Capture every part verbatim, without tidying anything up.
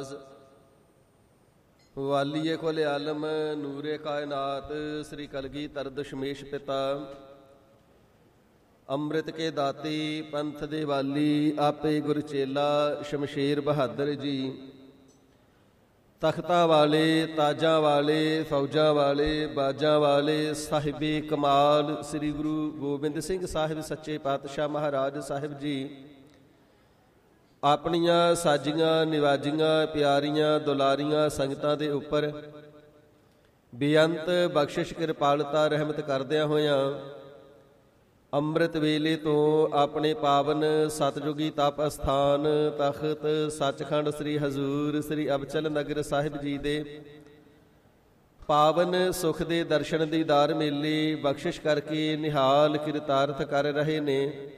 ਰਾਜ਼। ਵਾਲੀਏ ਕੁਲ ਆਲਮ ਨੂਰੇ ਕਾਇਨਾਤ, ਸ੍ਰੀ ਕਲਗੀਧਰ ਦਸ਼ਮੇਸ਼ ਪਿਤਾ। ਅੰਮ੍ਰਿਤ ਕੇ ਦਾਤੀ ਪੰਥ ਦੇ ਵਾਲੀ, ਆਪੇ ਗੁਰ ਚੇਲਾ ਸ਼ਮਸ਼ੇਰ ਬਹਾਦਰ ਜੀ। ਤਖਤਾਂ ਵਾਲੇ, ਤਾਜਾਂ ਵਾਲੇ, ਫੌਜਾਂ ਵਾਲੇ, ਬਾਜਾਂ ਵਾਲੇ, ਸਾਹਿਬੇ ਕਮਾਲ ਸ੍ਰੀ ਗੁਰੂ ਗੋਬਿੰਦ ਸਿੰਘ ਸਾਹਿਬ ਸੱਚੇ ਪਾਤਸ਼ਾਹ ਮਹਾਰਾਜ ਸਾਹਿਬ ਜੀ ਆਪਣੀਆਂ ਸਾਜੀਆਂ ਨਿਵਾਜੀਆਂ ਪਿਆਰੀਆਂ ਦੁਲਾਰੀਆਂ ਸੰਗਤਾਂ ਦੇ ਉੱਪਰ ਬੇਅੰਤ ਬਖਸ਼ਿਸ਼ ਕਿਰਪਾਲਤਾ ਰਹਿਮਤ ਕਰਦਿਆਂ ਹੋਇਆਂ ਅੰਮ੍ਰਿਤ ਵੇਲੇ ਤੋਂ ਆਪਣੇ ਪਾਵਨ ਸਤਜੁਗੀ ਤਪ ਅਸਥਾਨ ਤਖਤ ਸੱਚਖੰਡ ਸ੍ਰੀ ਹਜ਼ੂਰ ਸ੍ਰੀ ਅਬਚਲ ਨਗਰ ਸਾਹਿਬ ਜੀ ਦੇ ਪਾਵਨ ਸੁਖ ਦੇ ਦਰਸ਼ਨ ਦੀਦਾਰ ਮੇਲੇ ਬਖਸ਼ਿਸ਼ ਕਰਕੇ ਨਿਹਾਲ ਕਿਰਤਾਰਥ ਕਰ ਰਹੇ ਨੇ।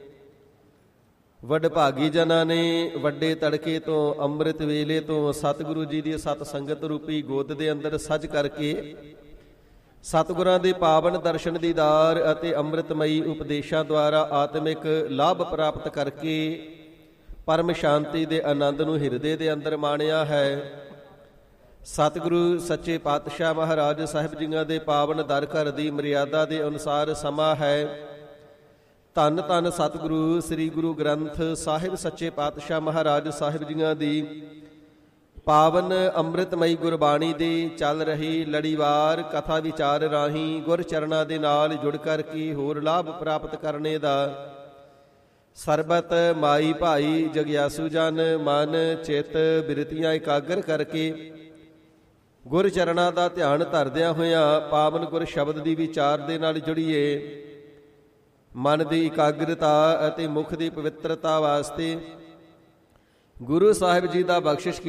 ਵਡਭਾਗੀ ਜਨਾਂ ਨੇ ਵੱਡੇ ਤੜਕੇ ਤੋਂ ਅੰਮ੍ਰਿਤ ਵੇਲੇ ਤੋਂ ਸਤਿਗੁਰੂ ਜੀ ਦੀ ਸਤ ਸੰਗਤ ਰੂਪੀ ਗੋਦ ਦੇ ਅੰਦਰ ਸੱਜ ਕਰਕੇ ਸਤਿਗੁਰਾਂ ਦੇ ਪਾਵਨ ਦਰਸ਼ਨ ਦੀਦਾਰ ਅਤੇ ਅੰਮ੍ਰਿਤਮਈ ਉਪਦੇਸ਼ਾਂ ਦੁਆਰਾ ਆਤਮਿਕ ਲਾਭ ਪ੍ਰਾਪਤ ਕਰਕੇ ਪਰਮ ਸ਼ਾਂਤੀ ਦੇ ਆਨੰਦ ਨੂੰ ਹਿਰਦੇ ਦੇ ਅੰਦਰ ਮਾਣਿਆ ਹੈ। ਸਤਿਗੁਰੂ ਸੱਚੇ ਪਾਤਸ਼ਾਹ ਮਹਾਰਾਜ ਸਾਹਿਬ ਜੀਆਂ ਦੇ ਪਾਵਨ ਦਰ ਘਰ ਦੀ ਮਰਿਆਦਾ ਦੇ ਅਨੁਸਾਰ ਸਮਾਂ ਹੈ। ਧੰਨ ਧੰਨ ਸਤਿਗੁਰੂ ਸ੍ਰੀ ਗੁਰੂ ਗ੍ਰੰਥ ਸਾਹਿਬ ਸੱਚੇ ਪਾਤਸ਼ਾਹ ਮਹਾਰਾਜ ਸਾਹਿਬ ਜੀਆਂ ਦੀ ਪਾਵਨ ਅੰਮ੍ਰਿਤਮਈ ਗੁਰਬਾਣੀ ਦੀ ਚੱਲ ਰਹੀ ਲੜੀਵਾਰ ਕਥਾ ਵਿਚਾਰ ਰਾਹੀਂ ਗੁਰ ਚਰਨਾਂ ਦੇ ਨਾਲ ਜੁੜ ਕਰਕੇ ਹੋਰ ਲਾਭ ਪ੍ਰਾਪਤ ਕਰਨੇ ਦਾ ਸਰਬਤ ਮਾਈ ਭਾਈ ਜਗਿਆਸੂ ਜਨ ਮਨ ਚਿੱਤ ਬਿਰਤੀਆਂ ਇਕਾਗਰ ਕਰਕੇ ਗੁਰ ਚਰਨਾਂ ਦਾ ਧਿਆਨ ਧਰਦਿਆਂ ਹੋਇਆਂ ਪਾਵਨ ਗੁਰ ਸ਼ਬਦ ਦੀ ਵਿਚਾਰ ਦੇ ਨਾਲ ਜੁੜੀਏ। ਮਨ ਦੀ ਇਕਾਗਰਤਾ ਅਤੇ ਮੁਖ ਦੀ ਪਵਿੱਤਰਤਾ ਵਾਸਤੇ ਗੁਰੂ ਸਾਹਿਬ ਜੀ ਦਾ ਬਖਸ਼ਿਸ਼